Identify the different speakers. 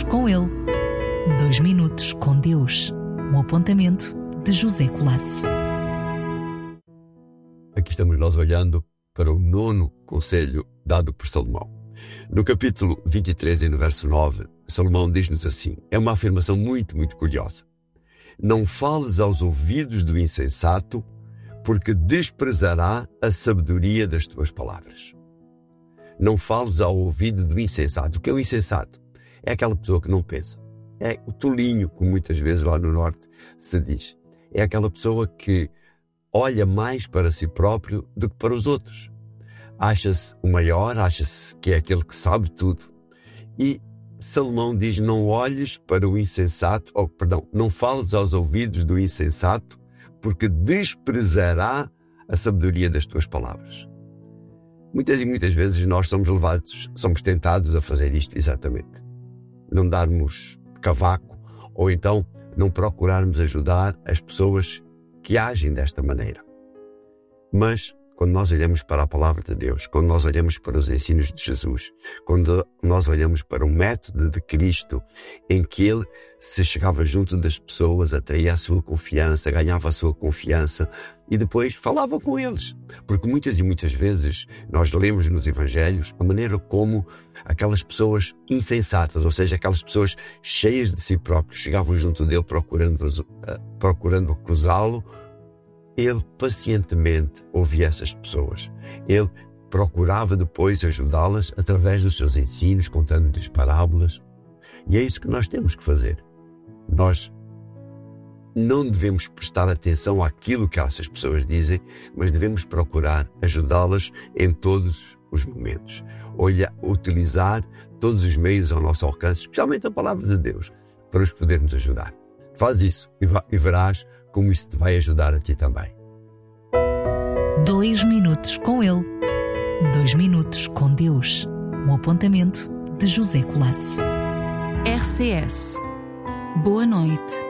Speaker 1: com Ele. 2 minutos com Deus. Um apontamento de José Colasso.
Speaker 2: Aqui estamos nós olhando para o 9º conselho dado por Salomão. No capítulo 23 e no verso 9, Salomão diz-nos assim, é uma afirmação muito curiosa. Não fales aos ouvidos do insensato, porque desprezará a sabedoria das tuas palavras. Não fales ao ouvido do insensato. O que é o insensato? É aquela pessoa que não pensa. É o tolinho, como muitas vezes lá no norte se diz. É aquela pessoa que olha mais para si próprio do que para os outros. Acha-se o maior, acha-se que é aquele que sabe tudo. E Salomão diz, não olhes para o insensato, não fales aos ouvidos do insensato, porque desprezará a sabedoria das tuas palavras. Muitas vezes nós somos tentados a fazer isto exatamente. Não darmos cavaco, ou então não procurarmos ajudar as pessoas que agem desta maneira. Mas quando nós olhamos para a palavra de Deus, quando nós olhamos para os ensinos de Jesus, quando nós olhamos para o método de Cristo, em que Ele se chegava junto das pessoas, atraía a sua confiança, ganhava a sua confiança e depois falava com eles. Porque muitas vezes nós lemos nos Evangelhos a maneira como aquelas pessoas insensatas, ou seja, aquelas pessoas cheias de si próprios, chegavam junto dele procurando acusá-lo. Ele pacientemente ouvia essas pessoas. Ele procurava depois ajudá-las através dos seus ensinos, contando-lhes parábolas. E é isso que nós temos que fazer. Nós não devemos prestar atenção àquilo que essas pessoas dizem, mas devemos procurar ajudá-las em todos os momentos. Utilizar todos os meios ao nosso alcance, especialmente a palavra de Deus, para os podermos ajudar. Faz isso e verás como isso te vai ajudar a ti também.
Speaker 1: 2 minutos com Ele. 2 minutos com Deus. Um apontamento de José Colasso.
Speaker 3: RCS. Boa noite.